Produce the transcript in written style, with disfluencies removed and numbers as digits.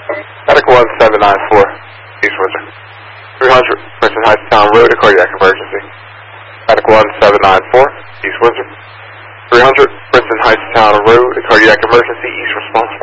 Medic 1794, East Windsor. 300, Princeton Heights Town Road, a cardiac emergency. Medic 1794, East Windsor. 300, Princeton Heights Town Road, a cardiac emergency, East response.